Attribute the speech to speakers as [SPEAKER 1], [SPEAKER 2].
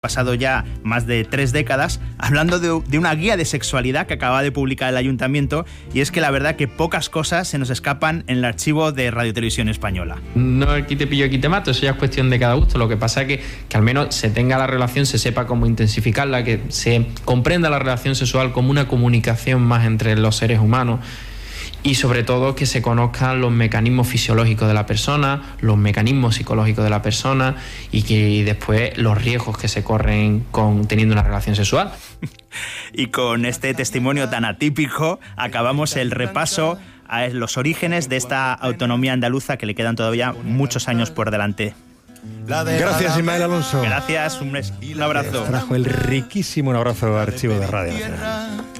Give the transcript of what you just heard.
[SPEAKER 1] pasado ya más de 3 décadas, hablando de una guía de sexualidad que acaba de publicar el Ayuntamiento, y es que la verdad que pocas cosas se nos escapan en el archivo de Radio Televisión Española.
[SPEAKER 2] No aquí te pillo, aquí te mato, eso ya es cuestión de cada gusto. Lo que pasa es que al menos se tenga la relación, se sepa cómo intensificarla, que se comprenda la relación sexual como una comunicación más entre los seres humanos. Y sobre todo que se conozcan los mecanismos fisiológicos de la persona, los mecanismos psicológicos de la persona y que después los riesgos que se corren con teniendo una relación sexual.
[SPEAKER 1] Y con este testimonio tan atípico acabamos el repaso a los orígenes de esta autonomía andaluza, que le quedan todavía muchos años por delante.
[SPEAKER 3] Gracias, Ismael Alonso.
[SPEAKER 1] Gracias, un abrazo.
[SPEAKER 3] Trajo el riquísimo un abrazo archivo de Radio Nacional.